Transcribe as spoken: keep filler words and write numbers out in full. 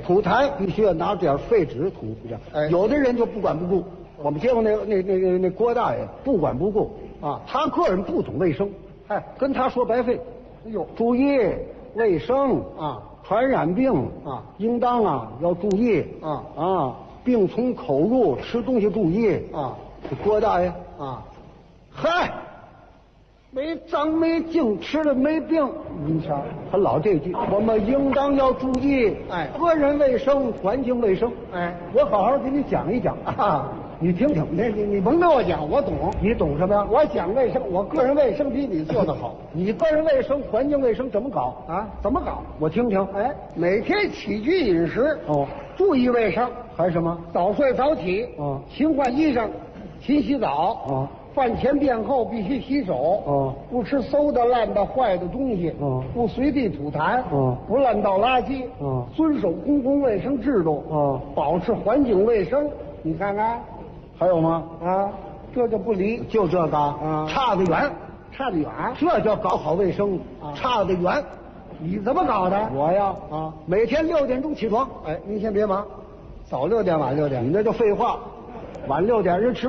吐痰必须要拿点废纸吐一下。 哎有的人就不管不顾。我们见过那那那那那郭大爷不管不顾啊， 他个人不懂卫生， 哎， 跟他说白费。 哎呦， 注意卫生啊， 传染病啊， 应当啊要注意啊啊，病从口入，吃东西注意啊。 这郭大爷啊， 嗨，没脏没净，吃了没病。 您瞧， 他老这句，我们应当要注意， 哎个人卫生、环境卫生。 哎， 我好好给你讲一讲啊，你听听。 你你你甭跟我讲，我懂。 你懂什么呀？ 我讲卫生，我个人卫生比你做得好。 你个人卫生、环境卫生怎么搞？ 啊？怎么搞？ 我听听。 哎，每天起居饮食哦， 注意卫生， 还什么？ 早睡早起， 哦勤换衣裳，勤洗澡， 哦， 饭前便后必须洗手， 哦， 不吃馊的、烂的、坏的东西， 哦， 不随地吐痰， 哦， 不乱倒垃圾， 哦， 遵守公共卫生制度， 哦， 保持环境卫生。你看看， 还有吗？ 啊，这就不离， 就这个啊差得远， 差得远。 这叫搞好卫生， 啊差得远。 你怎么搞的？ 我呀， 啊， 每天六点钟起床。 哎，您先别忙，早六点晚六点， 你那叫废话，晚六点人吃。